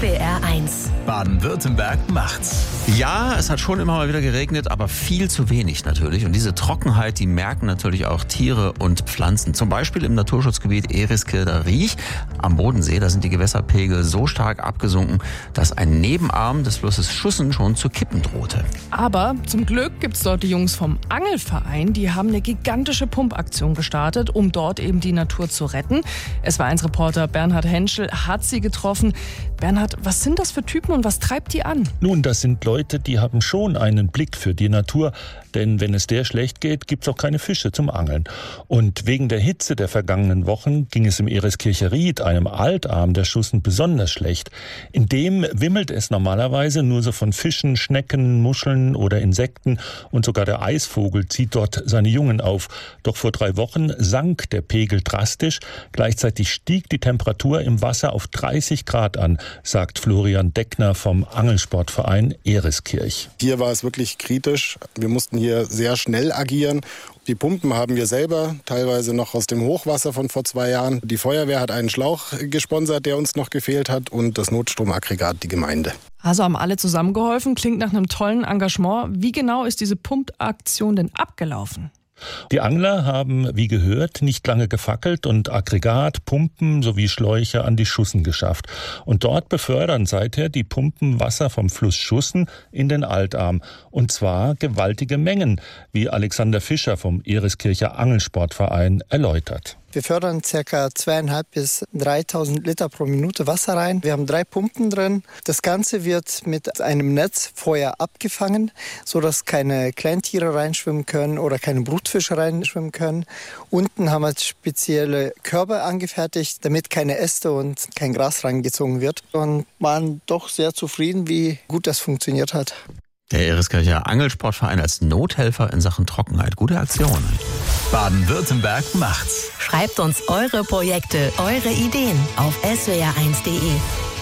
SWR1. Baden-Württemberg macht's. Ja, es hat schon immer mal wieder geregnet, aber viel zu wenig natürlich. Und diese Trockenheit, die merken natürlich auch Tiere und Pflanzen. Zum Beispiel im Naturschutzgebiet Eriskirchen-Riech am Bodensee. Da sind die Gewässerpegel so stark abgesunken, dass ein Nebenarm des Flusses Schussen schon zu kippen drohte. Aber zum Glück gibt's dort die Jungs vom Angelverein. Die haben eine gigantische Pumpaktion gestartet, um dort eben die Natur zu retten. SWR1-Reporter Bernhard Henschel hat sie getroffen. Bernhard, was sind das für Typen und was treibt die an? Nun, das sind Leute, die haben schon einen Blick für die Natur, denn wenn es der schlecht geht, gibt's auch keine Fische zum Angeln. Und wegen der Hitze der vergangenen Wochen ging es im Eriskirchen-Rieth, einem Altarm der Schussen, besonders schlecht. In dem wimmelt es normalerweise nur so von Fischen, Schnecken, Muscheln oder Insekten und sogar der Eisvogel zieht dort seine Jungen auf. Doch vor 3 Wochen sank der Pegel drastisch. Gleichzeitig stieg die Temperatur im Wasser auf 30 Grad an, sagt Florian Deckner vom Angelsportverein Eriskirch. Hier war es wirklich kritisch. Wir mussten hier sehr schnell agieren. Die Pumpen haben wir selber, teilweise noch aus dem Hochwasser von vor 2 Jahren. Die Feuerwehr hat einen Schlauch gesponsert, der uns noch gefehlt hat, und das Notstromaggregat die Gemeinde. Also haben alle zusammengeholfen, klingt nach einem tollen Engagement. Wie genau ist diese Pumpaktion denn abgelaufen? Die Angler haben, wie gehört, nicht lange gefackelt und Aggregat, Pumpen sowie Schläuche an die Schussen geschafft. Und dort befördern seither die Pumpen Wasser vom Fluss Schussen in den Altarm. Und zwar gewaltige Mengen, wie Alexander Fischer vom Eriskircher Angelsportverein erläutert. Wir fördern ca. 2.500 bis 3.000 Liter pro Minute Wasser rein. Wir haben 3 Pumpen drin. Das Ganze wird mit einem Netz vorher abgefangen, sodass keine Kleintiere reinschwimmen können oder keine Brutfische reinschwimmen können. Unten haben wir spezielle Körbe angefertigt, damit keine Äste und kein Gras reingezogen wird. Und waren doch sehr zufrieden, wie gut das funktioniert hat. Der Eriskircher Angelsportverein als Nothelfer in Sachen Trockenheit. Gute Aktion. Baden-Württemberg macht's. Schreibt uns eure Projekte, eure Ideen auf swr1.de.